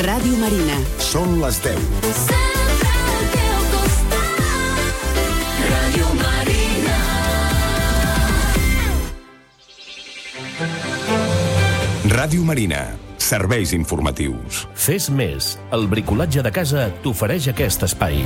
Ràdio Marina. Són les 10. Sempre al teu costat. Ràdio Marina. Ràdio Marina. Serveis informatius. Fes més. El bricolatge de casa t'ofereix aquest espai.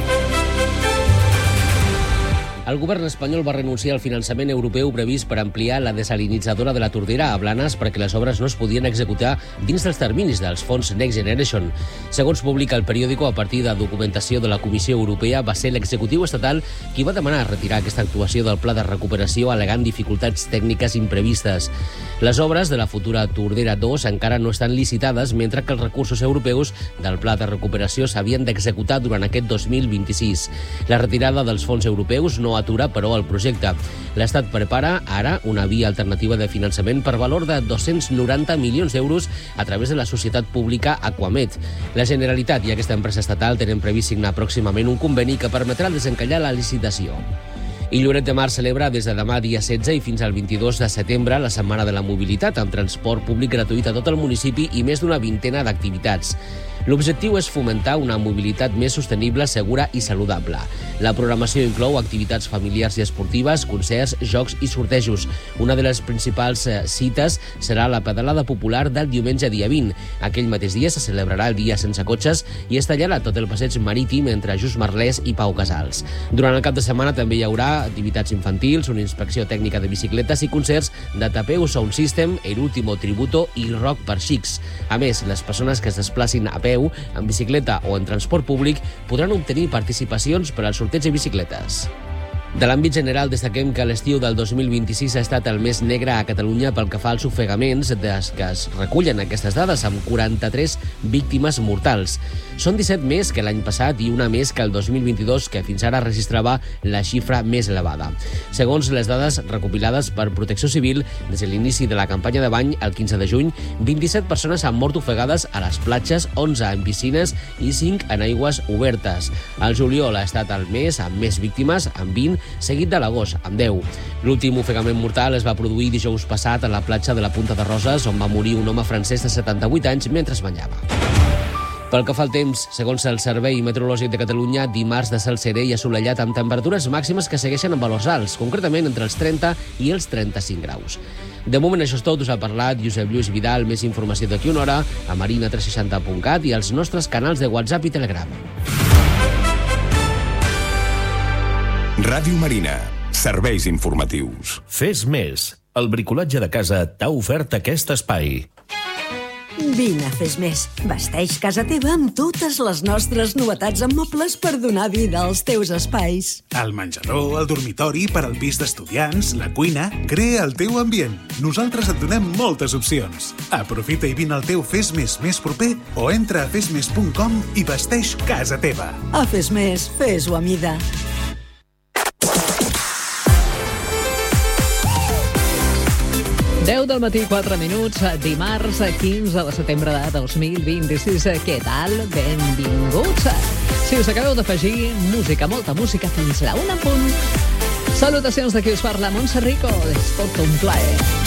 El govern espanyol va renunciar al finançament europeu previst per ampliar la desalinitzadora de la Tordera a Blanes perquè les obres no es podien executar dins dels terminis dels fons Next Generation. Segons publica el periòdico, a partir de documentació de la Comissió Europea, va ser l'executiu estatal qui va demanar retirar aquesta actuació del pla de recuperació al·legant dificultats tècniques imprevistes. Les obres de la futura Tordera 2 encara no estan licitades, mentre que els recursos europeus del pla de recuperació s'havien d'executar durant aquest 2026. La retirada dels fons europeus no atura, però, el projecte. L'Estat prepara ara una via alternativa de finançament per valor de 290 milions d'euros a través de la societat pública Aquamed. La Generalitat i aquesta empresa estatal tenen previst signar pròximament un conveni que permetrà desencallar la licitació. I Lloret de Mar celebra des de demà dia 16 i fins al 22 de setembre la Setmana de la Mobilitat, amb transport públic gratuït a tot el municipi i més d'una vintena d'activitats. L'objectiu és fomentar una mobilitat més sostenible, segura i saludable. La programació inclou activitats familiars i esportives, concerts, jocs i sortejos. Una de les principals cites serà la pedalada popular del diumenge dia 20. Aquell mateix dia se celebrarà el dia sense cotxes i es tallarà tot el passeig marítim entre Just Merlès i Pau Casals. Durant el cap de setmana també hi haurà activitats infantils, una inspecció tècnica de bicicletes i concerts de Tapeu Sound System, El Último Tributo i Rock per Xics. A més, les persones que es desplacin a peu, en bicicleta o en transport públic podran obtenir participacions per al sorteig de bicicletes. De l'àmbit general, destaquem que l'estiu del 2026 ha estat el més negre a Catalunya pel que fa als ofegaments des que es recullen aquestes dades, amb 43 víctimes mortals. Són 17 més que l'any passat i una més que el 2022, que fins ara registrava la xifra més elevada. Segons les dades recopilades per Protecció Civil, des de l'inici de la campanya de bany, el 15 de juny, 27 persones han mort ofegades a les platges, 11 en piscines i 5 en aigües obertes. El juliol ha estat el mes amb més víctimes, amb 20, seguit de l'agost, amb 10. L'últim ofegament mortal es va produir dijous passat a la platja de la Punta de Roses, on va morir un home francès de 78 anys mentre es banyava. Pel que fa al temps, segons el Servei Meteorològic de Catalunya, dimarts de cel serè i assolellat amb temperatures màximes que segueixen en valors alts, concretament entre els 30 i els 35 graus. De moment això és tot, us ha parlat Josep Lluís Vidal. Més informació d'aquí una hora a marina360.cat i als nostres canals de WhatsApp i Telegram. Ràdio Marina. Serveis informatius. Fes més. El bricolatge de casa t'ha ofert aquest espai. Vine a Fes Més. Vesteix casa teva amb totes les nostres novetats en mobles per donar vida als teus espais. El menjador, el dormitori, per al pis d'estudiants, la cuina... Crea el teu ambient. Nosaltres et donem moltes opcions. Aprofita i vine al teu Fes Més més proper o entra a fesmes.com i vesteix casa teva. A Fes Més, fes-ho a mida. 10 del matí, 4 minuts, dimarts 15 de setembre de 2026. Què tal? Benvinguts. Si us acabeu d'afegir, música, molta música, fins la 1 en punt. Salutacions de qui us parla, Montse Rico. És tot un plaer.